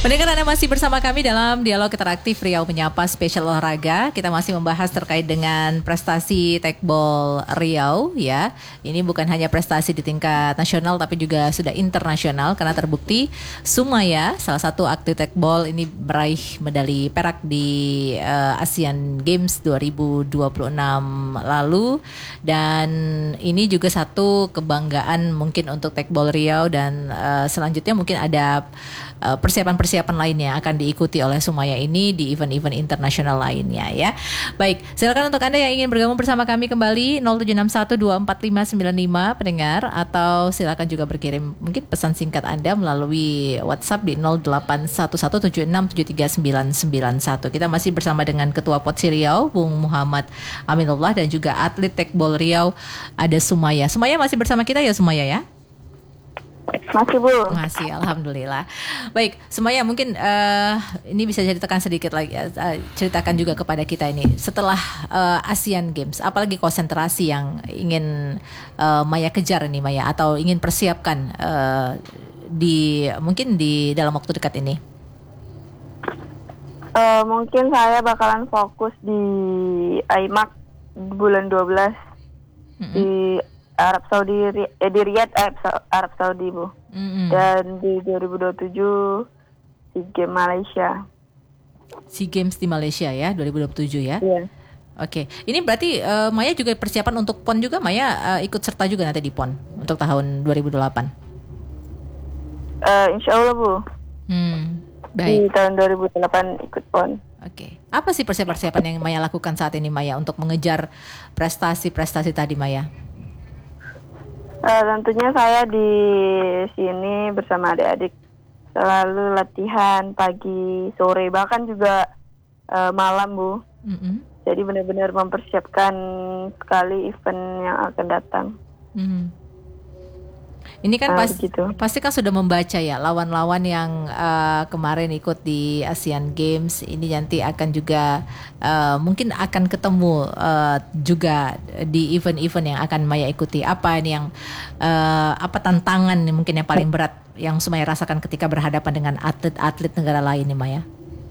Pendengar, Anda masih bersama kami dalam Dialog Interaktif Riau Menyapa Spesial Olahraga. Kita masih membahas terkait dengan prestasi tekbol Riau ya. Ini bukan hanya prestasi di tingkat nasional tapi juga sudah internasional karena terbukti Sumaya, salah satu atlet tekbol ini meraih medali perak di Asian Games 2026 lalu, dan ini juga satu kebanggaan mungkin untuk tekbol Riau, dan selanjutnya mungkin ada persiapan-persiapan lainnya akan diikuti oleh Sumaya ini di event-event internasional lainnya ya. Baik, silakan untuk Anda yang ingin bergabung bersama kami kembali 0761245595 pendengar, atau silakan juga berkirim mungkin pesan singkat Anda melalui WhatsApp di 0811767391. Kita masih bersama dengan Ketua Potsi Riau Bung Muhammad Aminullah dan juga atlet tekbol Riau ada Sumaya. Sumaya masih bersama kita ya, Sumaya ya? Masih, Bu. Masih, alhamdulillah. Baik, Sumaya, mungkin ini bisa ceritakan sedikit lagi, ceritakan juga kepada kita ini setelah Asian Games, apalagi konsentrasi yang ingin Maya kejar nih Maya, atau ingin persiapkan mungkin di dalam waktu dekat ini. Mungkin saya bakalan fokus di IMAC bulan 12 di Arab Saudi, di Riyadh, Arab Saudi, Bu. Dan di 2027 SEA Games Malaysia. SEA Games di Malaysia ya, 2027 ya. Iya. Oke, ini berarti Maya juga persiapan untuk PON juga, Maya ikut serta juga nanti di PON untuk tahun 2028. Insya Allah, Bu. Baik. Di tahun 2008 ikut PON. Oke. Apa sih persiapan yang Maya lakukan saat ini, Maya, untuk mengejar prestasi-prestasi tadi, Maya? Tentunya saya di sini bersama adik-adik selalu latihan pagi, sore, bahkan juga malam, Bu. Jadi benar-benar mempersiapkan sekali event yang akan datang. Ini kan gitu. pasti kan sudah membaca ya lawan-lawan yang kemarin ikut di Asian Games. Ini nanti akan juga mungkin akan ketemu juga di event-event yang akan Maya ikuti. Apa ini yang apa tantangan mungkin yang paling berat yang Sumaya rasakan ketika berhadapan dengan atlet-atlet negara lain nih, Maya?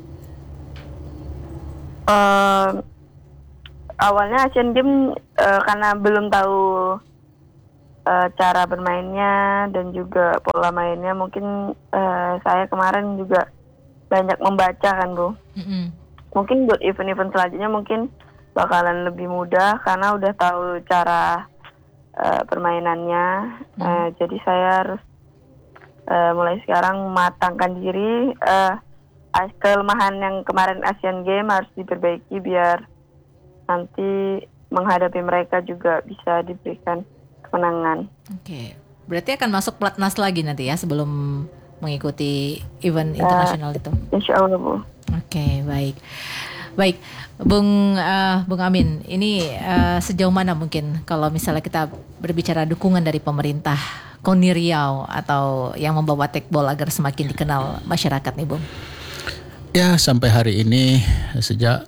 Awalnya Asian Games karena belum tahu cara bermainnya dan juga pola mainnya, mungkin saya kemarin juga banyak membaca kan, Bu. Mungkin buat event-event selanjutnya mungkin bakalan lebih mudah karena udah tahu cara permainannya. Jadi saya harus mulai sekarang mematangkan diri. Kelemahan yang kemarin Asian Games harus diperbaiki biar nanti menghadapi mereka juga bisa diberikan kemenangan. Oke, berarti akan masuk pelatnas lagi nanti ya sebelum mengikuti event internasional itu. Insya Allah, Bu. Oke, baik, Bung Amin. Ini sejauh mana mungkin kalau misalnya kita berbicara dukungan dari pemerintah KONI Riau atau yang membawa tekbol agar semakin dikenal masyarakat nih, Bung? Ya, sampai hari ini sejak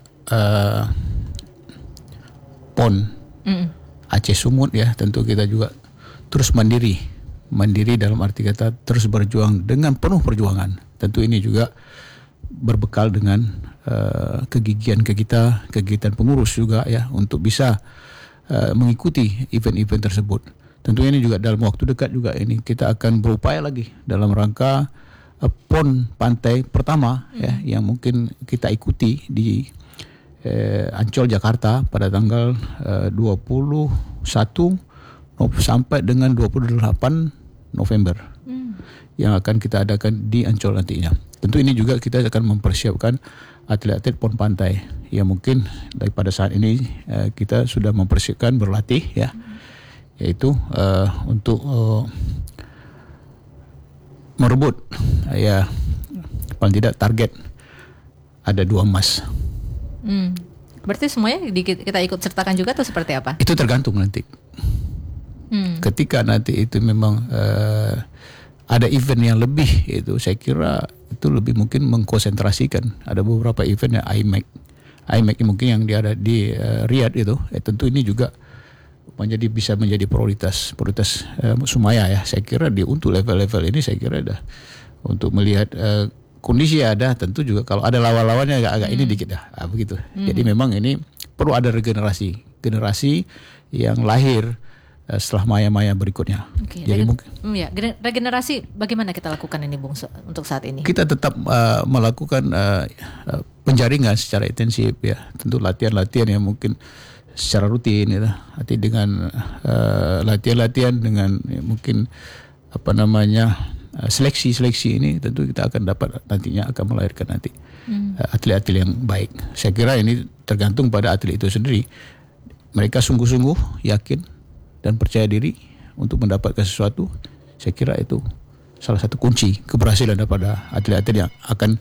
PON Aceh Sumut ya, tentu kita juga terus mandiri dalam arti kata terus berjuang dengan penuh perjuangan. Tentu ini juga berbekal dengan kegigihan kita, kegiatan pengurus juga ya, untuk bisa mengikuti event-event tersebut. Tentunya ini juga dalam waktu dekat juga ini kita akan berupaya lagi dalam rangka PON pantai pertama ya, yang mungkin kita ikuti di Ancol Jakarta pada tanggal 21 sampai dengan 28 November yang akan kita adakan di Ancol nantinya. Tentu ini juga kita akan mempersiapkan atlet-atlet PON pantai yang mungkin daripada saat ini kita sudah mempersiapkan berlatih ya, yaitu untuk merebut ya paling tidak target ada 2 emas. Berarti semuanya kita ikut sertakan juga atau seperti apa? Itu tergantung nanti. Ketika nanti itu memang ada event yang lebih, itu saya kira itu lebih mungkin mengkonsentrasikan. Ada beberapa event yang IMAC mungkin yang ada di Riyadh itu. Tentu ini juga bisa menjadi prioritas Sumaya ya. Saya kira untuk level-level ini saya kira dah untuk melihat kondisi ada, tentu juga kalau ada lawan-lawannya agak ini dikit dah, begitu. Jadi memang ini perlu ada generasi yang lahir setelah Maya-Maya berikutnya. Jadi mungkin regenerasi bagaimana kita lakukan ini, Bung, untuk saat ini? Kita tetap melakukan penjaringan secara intensif ya, tentu latihan-latihan yang mungkin secara rutin ya, nanti dengan latihan-latihan dengan mungkin seleksi ini tentu kita akan dapat nantinya akan melahirkan nanti atlet-atlet yang baik. Saya kira ini tergantung pada atlet itu sendiri. Mereka sungguh-sungguh yakin dan percaya diri untuk mendapatkan sesuatu. Saya kira itu salah satu kunci keberhasilan daripada atlet-atlet yang akan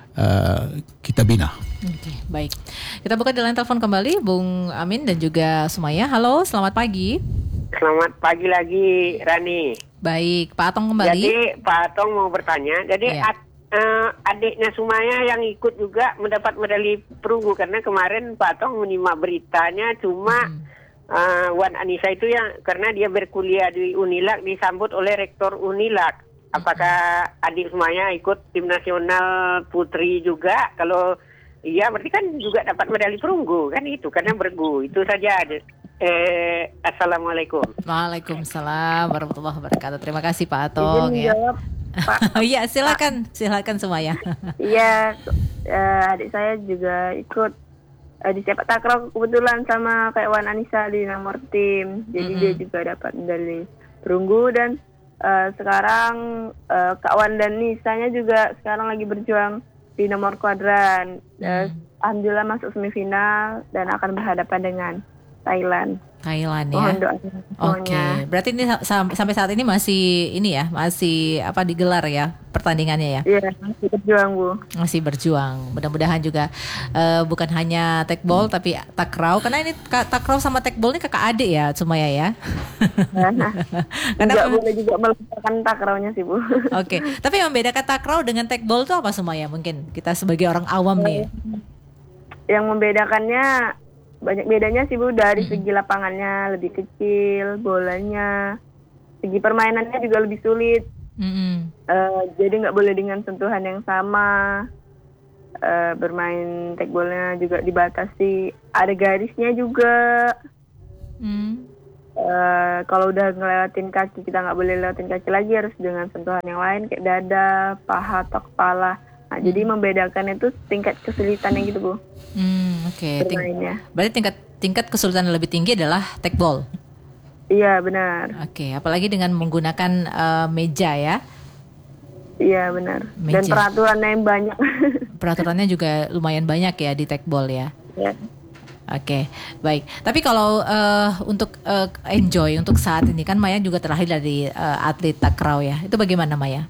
kita bina. Oke, baik. Kita buka di line telepon kembali Bung Amin dan juga Sumaya. Halo, selamat pagi. Selamat pagi lagi, Rani. Baik, Pak Atong kembali. Jadi Pak Atong mau bertanya. Jadi adiknya Sumaya yang ikut juga mendapat medali perunggu, karena kemarin Pak Atong menyimak beritanya cuma Wan Anissa itu yang karena dia berkuliah di Unilak disambut oleh rektor Unilak. Apakah adik Sumaya ikut tim nasional putri juga? Kalau iya berarti kan juga dapat medali perunggu kan, itu karena bergu. Itu saja. Assalamualaikum. Waalaikumsalam warahmatullahi wabarakatuh. Terima kasih Pak Atong ya. Jawab, Pak. Iya, silakan Sumaya. Iya, adik saya juga ikut di sepak takraw kebetulan sama kayak Wan Anissa di nomor tim. Jadi dia juga dapat medali perunggu, dan sekarang Kak Wan dan Nisanya juga sekarang lagi berjuang di nomor kuadran. Alhamdulillah masuk semifinal dan akan berhadapan dengan Thailand ya. Mohon doa. Oke. Berarti ini sampai saat ini masih digelar ya pertandingannya ya? Iya, masih berjuang, Bu. Masih berjuang. Mudah-mudahan juga bukan hanya tekbol tapi takraw, karena ini takraw sama tekbol ini kakak adik ya, Sumaya ya. Karena boleh juga melakukan takrawnya sih, Bu. Oke. Tapi yang membedakan takraw dengan tekbol itu apa, Sumaya? Mungkin kita sebagai orang awam nih. Yang membedakannya banyak bedanya sih, Bu, dari segi lapangannya lebih kecil, bolanya, segi permainannya juga lebih sulit. Jadi nggak boleh dengan sentuhan yang sama. Bermain tekbolnya juga dibatasi, ada garisnya juga. Kalau udah ngelewatin kaki, kita nggak boleh lewatin kaki lagi, harus dengan sentuhan yang lain kayak dada, paha atau kepala. Nah, jadi membedakan itu tingkat kesulitannya gitu, Bu. Oke. Berarti tingkat kesulitan yang lebib tinggi adalah tekbol. Iya, benar. Oke, apalagi dengan menggunakan meja ya. Iya, benar. Meja. Dan peraturannya yang banyak. Peraturannya juga lumayan banyak ya di tekbol ya. Iya. Oke, baik. Tapi kalau untuk enjoy untuk saat ini kan Maya juga terlahir dari atlet takraw ya. Itu bagaimana, Maya?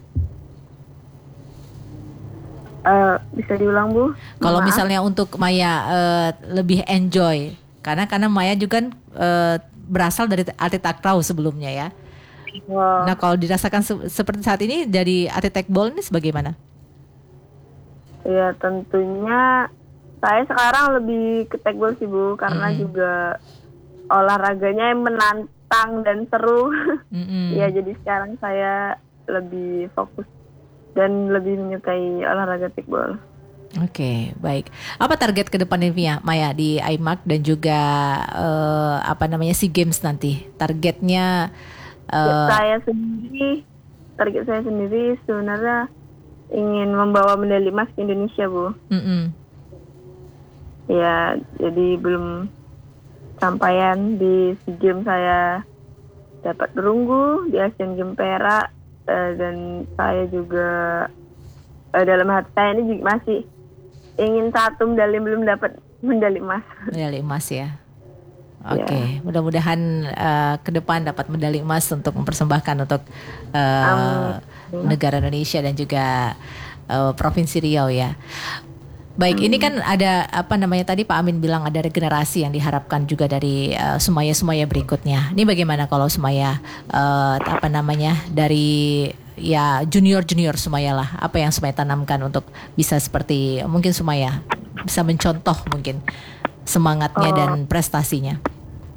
Bisa diulang, Bu? Kalau misalnya untuk Maya lebih enjoy, karena Maya juga kan berasal dari atlet takraw sebelumnya ya. Wow. Nah, kalau dirasakan seperti saat ini dari atlet tekbol ini sebagaimana? Ya, tentunya saya sekarang lebih ke tekbol sih, Bu, karena juga olahraganya yang menantang dan seru. Ya, jadi sekarang saya lebih fokus dan lebih menyukai olahraga tekbol. Oke, baik. Apa target ke depannya Maya di IMAC dan juga SEA Games nanti? Targetnya target saya sendiri sebenarnya ingin membawa medali emas ke Indonesia, Bu. Ya, jadi belum sampaian di SEA Games, saya dapat perunggu, di Asian Games perak. Dan saya juga dalam hati saya ini juga masih ingin satu medali, belum dapat medali emas. Medali emas ya. Oke, mudah-mudahan ke depan dapat medali emas untuk mempersembahkan untuk negara Indonesia dan juga Provinsi Riau ya. Baik, ini kan ada tadi Pak Amin bilang ada regenerasi yang diharapkan juga dari Sumaya berikutnya. Ini bagaimana kalau Sumaya dari ya junior Sumaya lah, apa yang Sumaya tanamkan untuk bisa seperti mungkin Sumaya bisa mencontoh mungkin semangatnya dan prestasinya.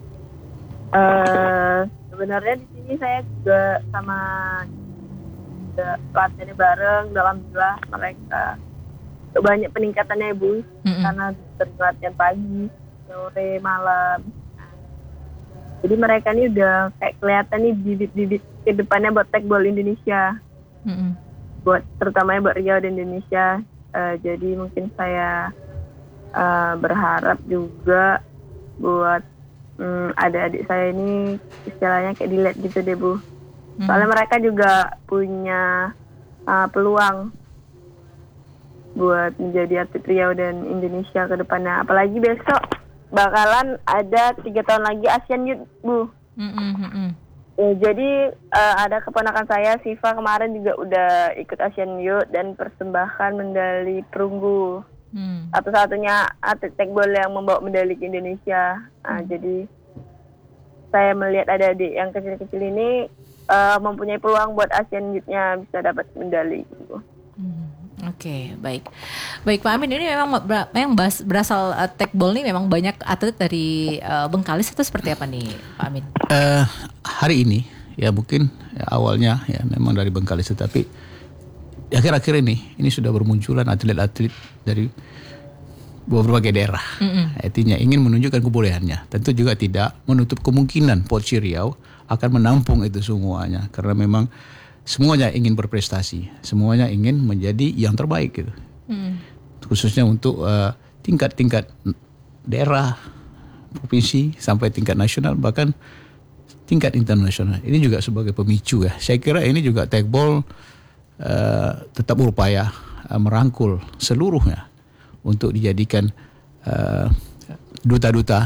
Sebenarnya di sini saya juga sama juga latihannya bareng. Alhamdulillah mereka banyak peningkatannya Bu, karena sering latihan pagi, sore, malam. Jadi mereka ini udah kayak kelihatan nih bibit-bibit ke depannya buat tekbol Indonesia. Buat terutamanya buat Riau dan Indonesia. Jadi mungkin saya berharap juga buat adik-adik saya ini istilahnya kayak dilihat gitu deh Bu. Soalnya mereka juga punya peluang buat menjadi atlet Riau dan Indonesia ke depannya. Apalagi besok bakalan ada 3 tahun lagi Asian Youth Bu. Jadi ada keponakan saya Siva kemarin juga udah ikut Asian Youth dan persembahkan medali perunggu. Satu-satunya atlet tekbol yang membawa medali ke Indonesia. Jadi saya melihat adik-adik yang kecil-kecil ini mempunyai peluang buat Asian Youth-nya bisa dapat medali gitu. Oke, baik Pak Amin, ini memang berasal tekbol ini memang banyak atlet dari Bengkalis atau seperti apa nih Pak Amin? Hari ini ya mungkin awalnya ya memang dari Bengkalis, tetapi di akhir-akhir ini sudah bermunculan atlet-atlet dari berbagai daerah. Artinya ingin menunjukkan kebolehannya. Tentu juga tidak menutup kemungkinan Porsi Riau akan menampung itu semuanya, karena memang semuanya ingin berprestasi, semuanya ingin menjadi yang terbaik gitu. Khususnya untuk tingkat-tingkat daerah, provinsi sampai tingkat nasional, bahkan tingkat internasional. Ini juga sebagai pemicu ya. Saya kira ini juga tekbol tetap berupaya merangkul seluruhnya untuk dijadikan duta-duta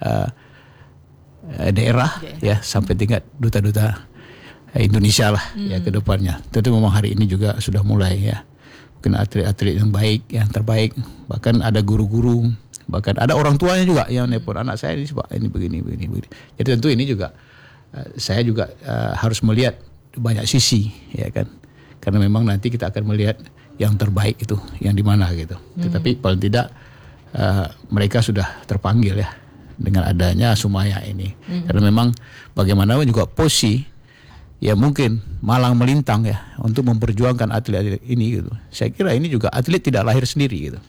daerah ya, sampai tingkat duta-duta Indonesia lah ya ke depannya. Tentu memang hari ini juga sudah mulai ya. Mungkin atlet-atlet yang baik, yang terbaik, bahkan ada guru-guru, bahkan ada orang tuanya juga yang nelpon anak saya ini Pak, ini begini. Jadi tentu ini juga saya juga harus melihat banyak sisi ya kan. Karena memang nanti kita akan melihat yang terbaik itu yang di mana gitu. Tetapi paling tidak mereka sudah terpanggil ya dengan adanya Sumaya ini. Karena memang bagaimanapun juga posisi ya mungkin malang melintang ya untuk memperjuangkan atlet-atlet ini gitu. Saya kira ini juga atlet tidak lahir sendiri gitu.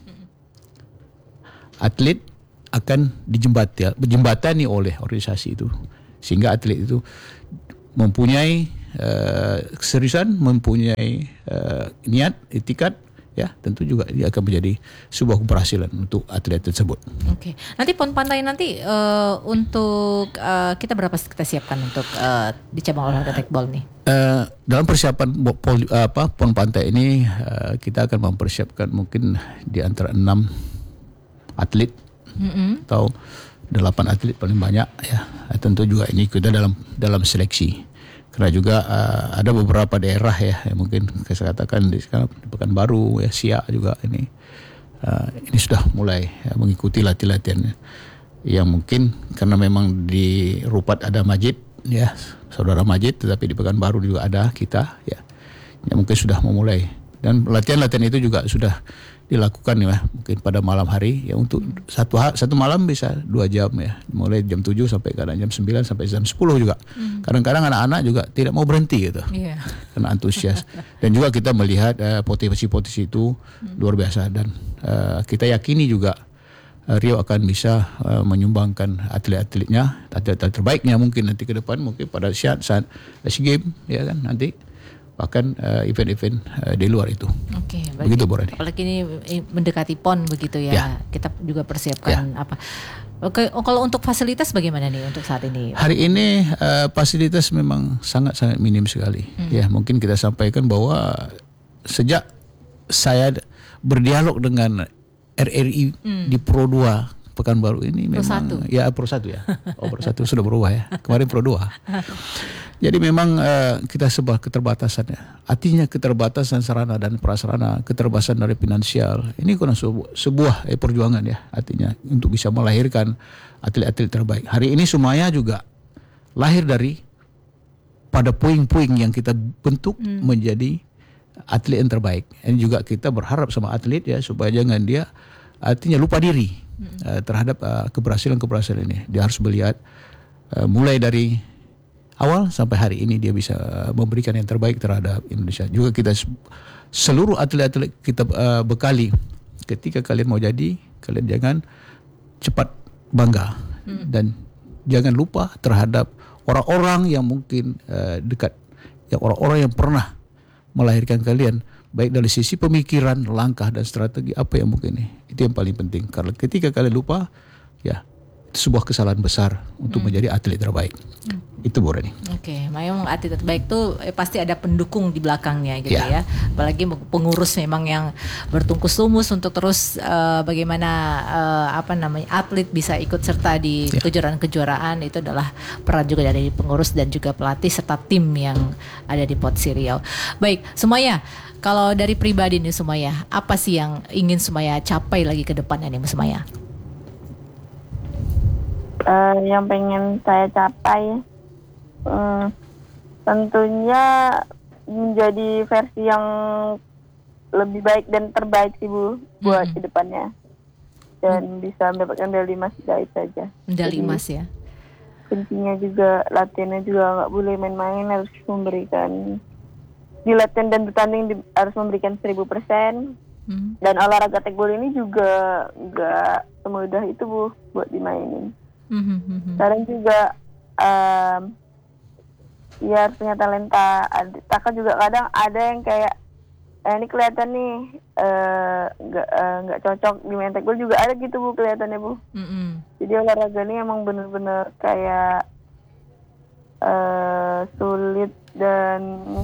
Atlet akan dijembatani oleh organisasi itu, sehingga atlet itu mempunyai keseriusan, mempunyai niat, itikat, ya tentu juga dia akan menjadi sebuah keberhasilan untuk atlet tersebut. Oke, nanti PON Pantai nanti untuk kita berapa kita siapkan untuk di cabang olahraga tekbol nih? Dalam persiapan PON Pantai ini kita akan mempersiapkan mungkin di antara 6 atlet atau 8 atlet paling banyak ya. Tentu juga ini kita dalam seleksi. Karena juga ada beberapa daerah ya yang mungkin saya katakan di Pekanbaru ya, Siak juga ini sudah mulai mengikuti latihan-latihan yang mungkin karena memang di Rupat ada Majid ya, saudara Majid, tetapi di Pekanbaru juga ada kita ya, yang mungkin sudah memulai, dan latihan-latihan itu juga sudah dilakukan ya mungkin pada malam hari ya, untuk satu malam bisa 2 jam ya, mulai jam 7 sampai kadang jam 9 sampai jam 10 juga. Kadang-kadang anak-anak juga tidak mau berhenti gitu karena antusias. Dan juga kita melihat potensi-potensi itu luar biasa, dan kita yakini juga Riau akan bisa menyumbangkan atlet-atletnya, atlet-atlet terbaiknya mungkin nanti ke depan, mungkin pada saat SEA Games ya kan nanti, bahkan event-event di luar itu. Oke, begitu Bu Rani. Apalagi ini mendekati PON begitu ya. Kita juga persiapkan apa. Oke, kalau untuk fasilitas bagaimana nih untuk saat ini? Hari ini fasilitas memang sangat-sangat minim sekali. Ya, mungkin kita sampaikan bahwa sejak saya berdialog dengan RRI di Pro 2 Pekanbaru ini memang Pro 1. Ya Pro 1 ya. Pro 1 sudah berubah ya. Kemarin Pro 2. Jadi memang kita sebuah keterbatasan ya. Artinya keterbatasan sarana dan prasarana, keterbatasan dari finansial. Ini karena sebuah perjuangan ya. Artinya untuk bisa melahirkan atlet-atlet terbaik. Hari ini Sumaya juga lahir dari pada puing-puing yang kita bentuk menjadi atlet yang terbaik. Ini juga kita berharap sama atlet ya, supaya jangan dia artinya lupa diri terhadap keberhasilan ini. Dia harus melihat mulai dari awal sampai hari ini dia bisa memberikan yang terbaik terhadap Indonesia. Juga kita seluruh atlet-atlet kita bekali, ketika kalian mau jadi, kalian jangan cepat bangga dan jangan lupa terhadap orang-orang yang mungkin dekat, yang orang-orang yang pernah melahirkan kalian, baik dari sisi pemikiran, langkah dan strategi apa yang mungkin ini. Itu yang paling penting. Karena ketika kalian lupa, ya itu sebuah kesalahan besar untuk menjadi atlet terbaik. Itu Bu Reni. Oke, memang atlet terbaik tuh pasti ada pendukung di belakangnya gitu ya. Apalagi pengurus memang yang bertungkus lumus untuk terus bagaimana atlet bisa ikut serta di kejuaraan-kejuaraan. Itu adalah peran juga dari pengurus dan juga pelatih serta tim yang ada di Potsi Riau. Baik, Sumaya, kalau dari pribadi nih Sumaya, apa sih yang ingin Sumaya capai lagi ke depannya nih Sumaya? Yang pengen saya capai tentunya menjadi versi yang lebih baik dan terbaik sih Bu buat ke depannya, dan bisa mendapatkan medali emas dari saja. Medali emas ya. Kuncinya juga latihannya juga nggak boleh main-main, harus memberikan di latihan dan bertanding harus memberikan 1000%. Dan olahraga tekbol ini juga nggak semudah itu Bu buat dimainin. Sekarang juga ya harus punya talenta. Kakak juga kadang ada yang kayak ini kelihatan nih nggak cocok di main tekbol, juga ada gitu Bu kelihatannya Bu. Jadi olahraga ini emang benar-benar kayak sulit dan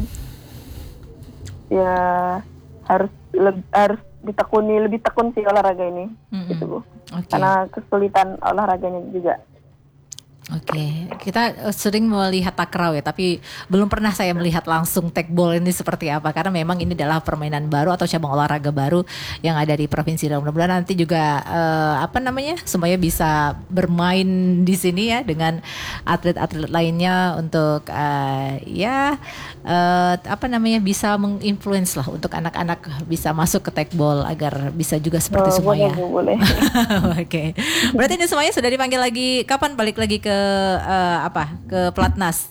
ya harus ditekuni, lebih tekun sih olahraga ini gitu Bu. Karena kesulitan olahraganya juga. Oke, kita sering melihat takraw ya, tapi belum pernah saya melihat langsung tekbol ini seperti apa, karena memang ini adalah permainan baru atau cabang olahraga baru yang ada di Provinsi Riau. Mudah-mudahan nanti juga semuanya bisa bermain di sini ya dengan atlet-atlet lainnya untuk bisa menginfluence lah untuk anak-anak bisa masuk ke tekbol agar bisa juga seperti Sumaya. Boleh. Oke. Berarti ini semuanya sudah dipanggil lagi, kapan balik lagi ke Pelatnas?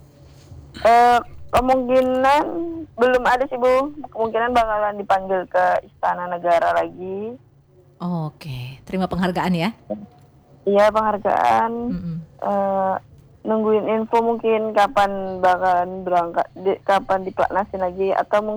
Kemungkinan belum ada sih Bu. Kemungkinan bakalan dipanggil ke Istana Negara lagi. Oke. Terima penghargaan ya? Iya, penghargaan. Nungguin info mungkin kapan bakalan berangkat, kapan diplatnasin lagi, atau